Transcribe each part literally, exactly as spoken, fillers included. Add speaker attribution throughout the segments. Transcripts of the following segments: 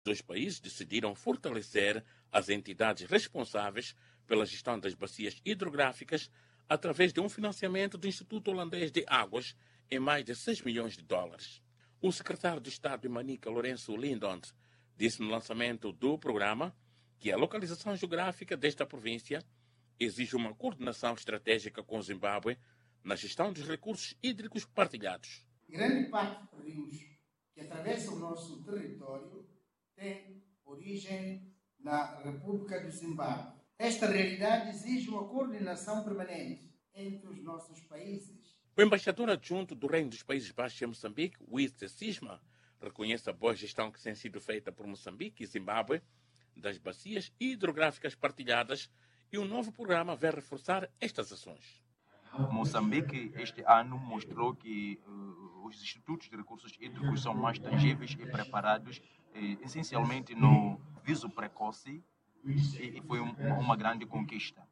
Speaker 1: Os dois países decidiram fortalecer as entidades responsáveis pela gestão das bacias hidrográficas através de um financiamento do Instituto Holandês de Águas em mais de seis milhões de dólares. O secretário de Estado de Manica, Lourenço Lindont, disse no lançamento do programa que a localização geográfica desta província exige uma coordenação estratégica com o Zimbábue na gestão dos recursos hídricos partilhados.
Speaker 2: Grande parte dos rios que atravessam o nosso território tem origem na República do Zimbábue. Esta realidade exige uma coordenação permanente entre os nossos países.
Speaker 1: O embaixador adjunto do Reino dos Países Baixos em Moçambique, Wietse Sisma, reconhece a boa gestão que tem sido feita por Moçambique e Zimbábue das bacias hidrográficas partilhadas e o novo programa vai reforçar estas ações.
Speaker 3: Moçambique este ano mostrou que uh, os institutos de recursos hídricos são mais tangíveis e preparados eh, essencialmente no aviso precoce e, e foi um, uma grande conquista.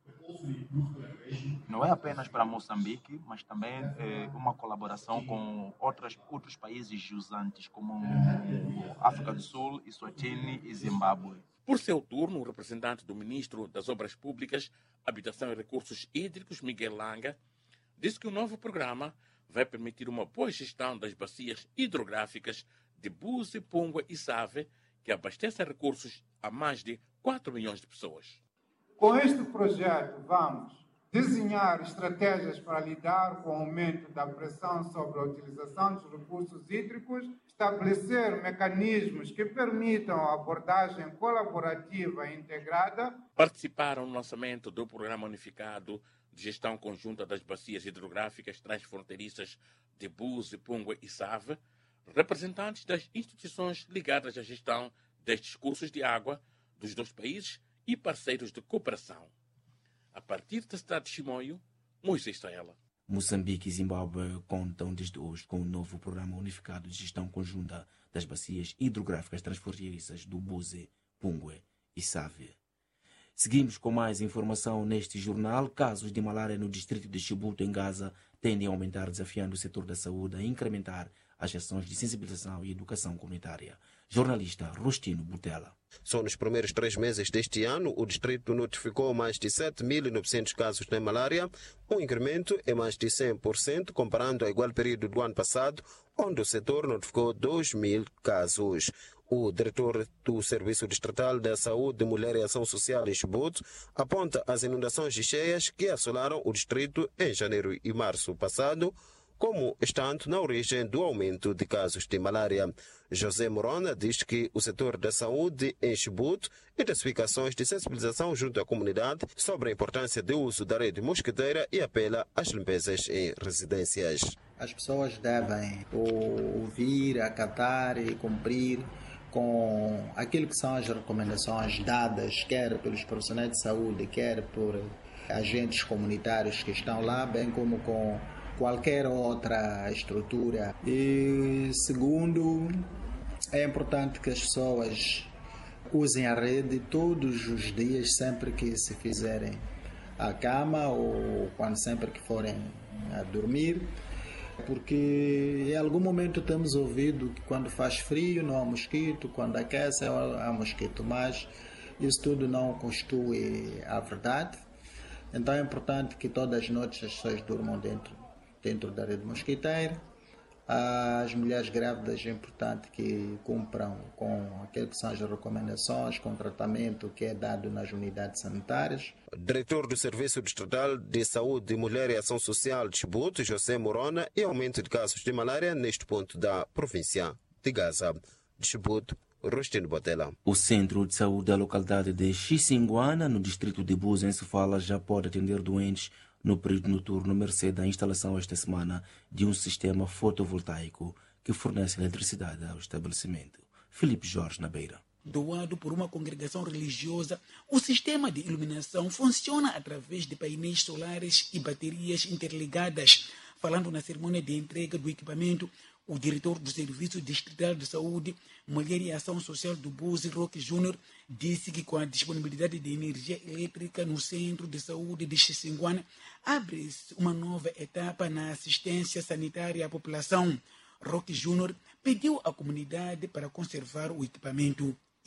Speaker 3: Não é apenas para Moçambique, mas também eh, uma colaboração com outras, outros países usantes como África do Sul, Eswatini e Zimbábue.
Speaker 1: Por seu turno, o representante do Ministro das Obras Públicas, Habitação e Recursos Hídricos, Miguel Langa, disse que o novo programa vai permitir uma boa gestão das bacias hidrográficas de Buzi, Pungwe e Save, que abastecem recursos a mais de quatro milhões de pessoas.
Speaker 4: Com este projeto, vamos desenhar estratégias para lidar com o aumento da pressão sobre a utilização dos recursos hídricos, estabelecer mecanismos que permitam a abordagem colaborativa e integrada.
Speaker 1: Participaram no lançamento do Programa Unificado de Gestão Conjunta das Bacias Hidrográficas Transfronteiriças de Buzi, Pungwe e Save, representantes das instituições ligadas à gestão destes cursos de água dos dois países e parceiros de cooperação. A partir da cidade de Chimoio, Moisés Saela.
Speaker 5: Moçambique e Zimbábue contam desde hoje com o novo Programa Unificado de Gestão Conjunta das Bacias Hidrográficas Transfronteiriças do Buzi, Pungwe e Save. Seguimos com mais informação neste jornal. Casos de malária no distrito de Chibuto, em Gaza, tendem a aumentar, desafiando o setor da saúde a incrementar as ações de sensibilização e educação comunitária. Jornalista Rostino Butela.
Speaker 6: Só nos primeiros três meses deste ano, o distrito notificou mais de sete mil e novecentos casos de malária, um incremento em mais de cem por cento comparando ao igual período do ano passado, onde o setor notificou dois mil casos. O diretor do Serviço Distrital da Saúde, Mulher e Ação Social em Chibuto aponta as inundações de cheias que assolaram o distrito em janeiro e março passado, como estando na origem do aumento de casos de malária. José Morona diz que o setor da saúde em Chibuto intensifica ações de sensibilização junto à comunidade sobre a importância do uso da rede mosquiteira e apela às limpezas em residências.
Speaker 7: As pessoas devem ouvir, acatar e cumprir com aquilo que são as recomendações dadas, quer pelos profissionais de saúde, quer por agentes comunitários que estão lá, bem como com qualquer outra estrutura. E segundo, é importante que as pessoas usem a rede todos os dias, sempre que se fizerem a cama ou quando sempre que forem a dormir, porque em algum momento temos ouvido que quando faz frio não há mosquito, quando aquece há mosquito, mas isso tudo não constitui a verdade. Então é importante que todas as noites as pessoas durmam dentro, dentro da rede mosquiteira. As mulheres grávidas é importante que cumpram com aquilo que são as recomendações, com o tratamento que é dado nas unidades sanitárias.
Speaker 6: Diretor do Serviço Distrital de Saúde, Mulher e Ação Social de Chibuto, José Morona, e aumento de casos de malária neste ponto da província de Gaza. De Chibuto, Rostino Botela.
Speaker 5: O Centro de Saúde da localidade de Xissinguana, no distrito de Buza, em Sofala, já pode atender doentes no período noturno, mercê da instalação esta semana de um sistema fotovoltaico que fornece eletricidade ao estabelecimento. Filipe Jorge na Beira.
Speaker 8: Doado por uma congregação religiosa, o sistema de iluminação funciona através de painéis solares e baterias interligadas. Falando na cerimônia de entrega do equipamento, o diretor do Serviço Distrital de Saúde, Mulher e Ação Social do Buzi, Roque Júnior, disse que com a disponibilidade de energia elétrica no Centro de Saúde de Xissinguana, abre-se uma nova etapa na assistência sanitária à população. Roque Júnior pediu à comunidade para conservar o equipamento.